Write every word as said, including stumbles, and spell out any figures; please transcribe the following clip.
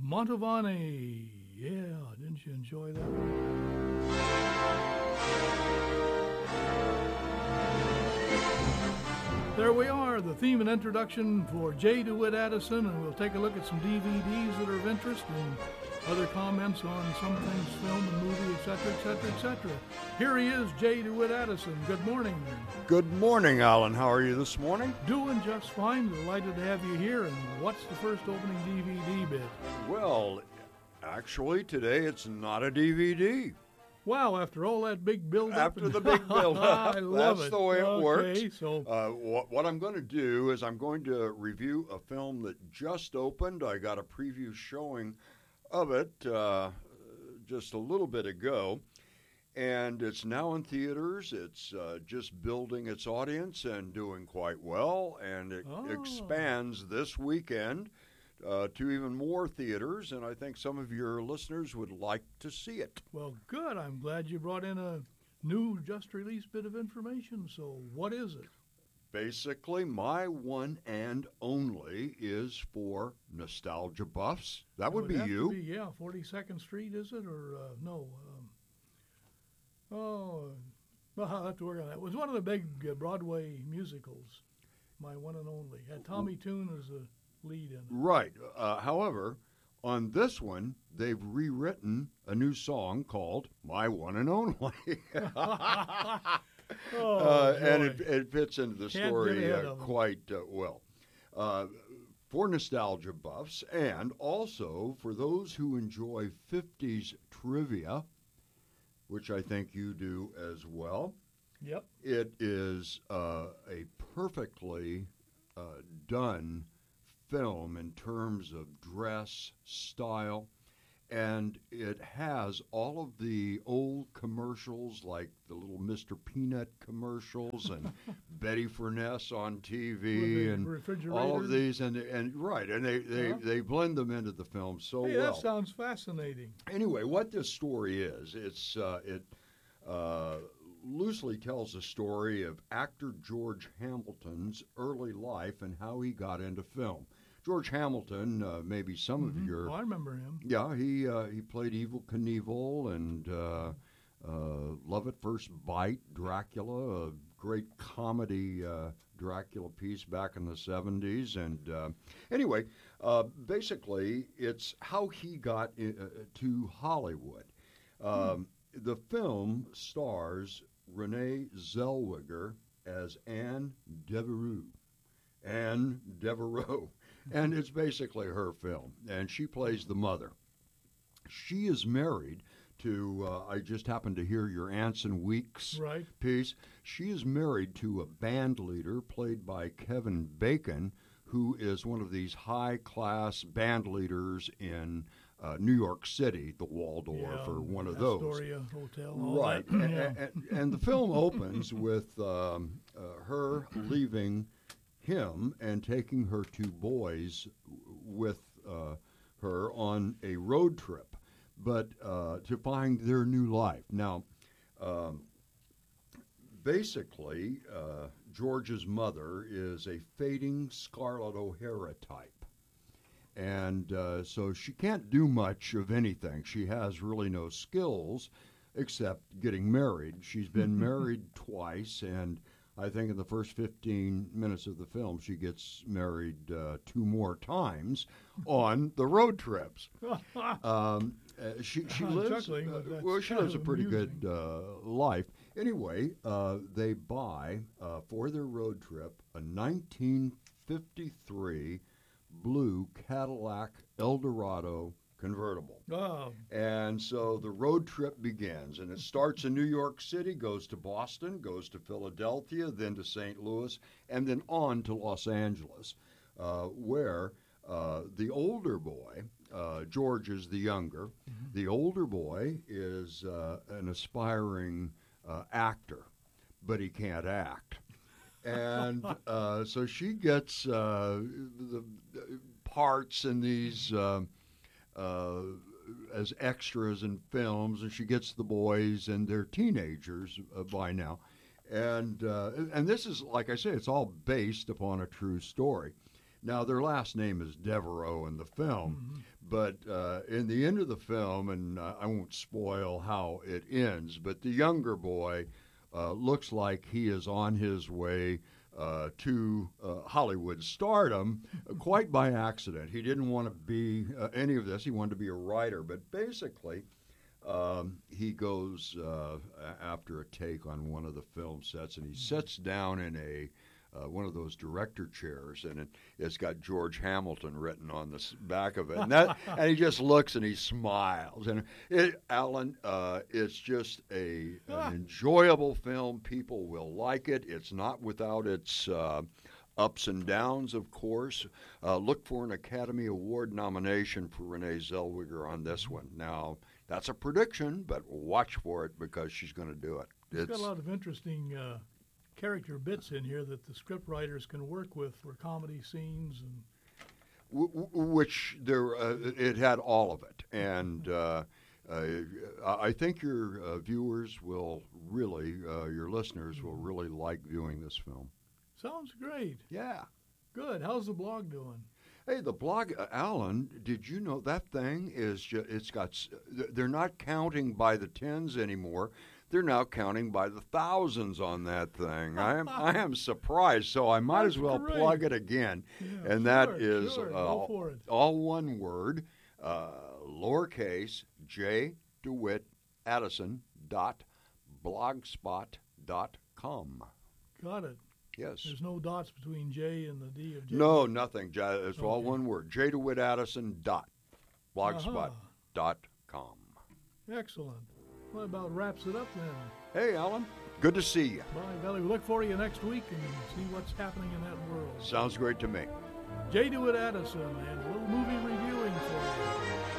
Mantovani. Yeah, didn't you enjoy that one? There we are, the theme and introduction for J. DeWitt Addison, and we'll take a look at some D V Ds that are of interest and other comments on some things, film and movie, et cetera, et cetera, et cetera. Here he is, J. DeWitt Addison. Good morning. Good morning, Alan. How are you this morning? Doing just fine. Delighted to have you here. And what's the first opening D V D bit? Well, actually, today it's not a D V D. Wow, after all that big build-up. After and the big build-up. I love That's it. the way it okay, works. So. Uh, what, what I'm going to do is I'm going to review a film that just opened. I got a preview showing of it uh, just a little bit ago. And it's now in theaters. It's uh, just building its audience and doing quite well. And it Oh. expands this weekend uh, to even more theaters. And I think some of your listeners would like to see it. Well, good. I'm glad you brought in a new, just-released bit of information. So what is it? Basically, my one and only is for nostalgia buffs. That It would be have to you. be, yeah, forty-second Street, is it? Or, uh, no. Um, oh, well, I'll have to work on that. It was one of the big uh, Broadway musicals, my one and only. Had Tommy Tune as a lead in it. Right. Uh, however, on this one, they've rewritten a new song called My One and Only. Oh, uh, and it, joy. it fits into the Can't story get ahead uh, of 'em. quite uh, well. Uh, for nostalgia buffs, and also for those who enjoy fifties trivia, which I think you do as well, Yep. it is uh, a perfectly uh, done film in terms of dress, style, and it has all of the old commercials like the little Mister Peanut commercials and Betty Furness on T V With the and refrigerator. all of these, and and right, and they they, Yeah. they blend them into the film so Hey, well. that sounds fascinating. Anyway, what this story is, it's uh, it uh, loosely tells the story of actor George Hamilton's early life and how he got into film. George Hamilton, uh, maybe some Mhm. of your Oh, I remember him. yeah, he uh, he played Evel Knievel and uh, uh, Love at First Bite, Dracula, a great comedy uh, Dracula piece back in the seventies. And uh, anyway, uh, basically, it's how he got i- uh, to Hollywood. Um, The film stars Renee Zellweger as Anne Devereaux. Anne Devereaux. And it's basically her film, and she plays the mother. She is married to, uh, I just happened to hear your Anson Weeks Right. piece. She is married to a band leader played by Kevin Bacon, who is one of these high-class band leaders in uh, New York City, the Waldorf Yeah, or one of those. Astoria Hotel. all Right, that. and, Yeah. and, and the film opens with um, uh, her leaving him and taking her two boys with uh, her on a road trip, but uh, to find their new life. Now, um, basically, uh, George's mother is a fading Scarlett O'Hara type. And uh, so she can't do much of anything. She has really no skills except getting married. She's been married twice, and I think in the first fifteen minutes of the film, she gets married uh, two more times on the road trips. Um, uh, she she I'm lives chuckling, uh, but that's well. She kind lives a of pretty amusing. good uh, life. Anyway, uh, they buy uh, for their road trip a nineteen fifty-three blue Cadillac Eldorado convertible. Oh, And so the road trip begins, and it starts in New York City, goes to Boston, goes to Philadelphia, then to Saint Louis, and then on to Los Angeles, uh, where uh, the older boy, uh, George is the younger, Mhm. the older boy is uh, an aspiring uh, actor, but he can't act. And uh, so she gets uh, the, the parts in these um uh, as extras in films, and she gets the boys, and they're teenagers uh, by now. And uh, and this is, like I say, it's all based upon a true story. Now, their last name is Devereaux in the film, Mm-hmm. but uh, in the end of the film, and uh, I won't spoil how it ends, but the younger boy uh, looks like he is on his way uh, to uh, Hollywood stardom uh, quite by accident. He didn't want to be uh, any of this. He wanted to be a writer, but basically um, he goes uh, a- after a take on one of the film sets, and he sits down in a Uh, one of those director chairs, and it, it's got George Hamilton written on the s- back of it. And, that, and he just looks and he smiles. And it, Alan, uh, it's just a an enjoyable film. People will like it. It's not without its uh, ups and downs, of course. Uh, look for an Academy Award nomination for Renee Zellweger on this one. Now, that's a prediction, but watch for it because she's going to do it. It's got a lot of interesting uh, character bits in here that the script writers can work with for comedy scenes, and w- w- which there uh, it had all of it, and uh, uh, I think your uh, viewers will really, uh, your listeners will really like viewing this film. sounds great. Yeah. Good. How's the blog doing? Hey, the blog, uh, Alan, did you know that thing is just, it's got, s- they're not counting by the tens anymore. They're now counting by the thousands on that thing. I am I am surprised, so I might That's as well great. plug it again. Yeah, and that sure, is sure. uh, Go for it. all one word, uh, lowercase J DeWitt Addison dot blogspot dot com. Got it. Yes. There's no dots between J and the D of J. No, nothing. J- It's all Okay. one word. J DeWitt Addison dot blogspot dot com. Excellent. Well, that about wraps it up then. Hey, Alan. Good to see you. Bye, Valley. We look for you next week and see what's happening in that world. Sounds great to me. J. DeWitt Addison and a little movie review.